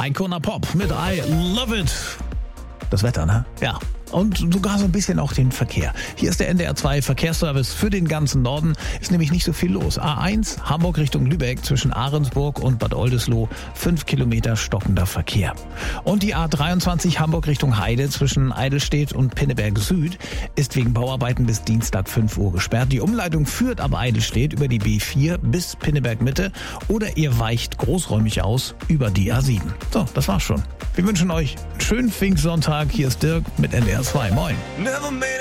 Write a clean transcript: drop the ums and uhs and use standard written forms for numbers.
Icona Pop mit I Love It. Das Wetter, ne? Ja. Und sogar so ein bisschen auch den Verkehr. Hier ist der NDR 2 Verkehrsservice für den ganzen Norden. Ist nämlich nicht so viel los. A1 Hamburg Richtung Lübeck zwischen Ahrensburg und Bad Oldesloe 5 Kilometer stockender Verkehr. Und die A23 Hamburg Richtung Heide zwischen Eidelstedt und Pinneberg Süd ist wegen Bauarbeiten bis Dienstag 5 Uhr gesperrt. Die Umleitung führt ab Eidelstedt über die B4 bis Pinneberg Mitte oder ihr weicht großräumig aus über die A7. So, das war's schon. Wir wünschen euch einen schönen Pfingstsonntag. Hier ist Dirk mit NDR 2. Moin.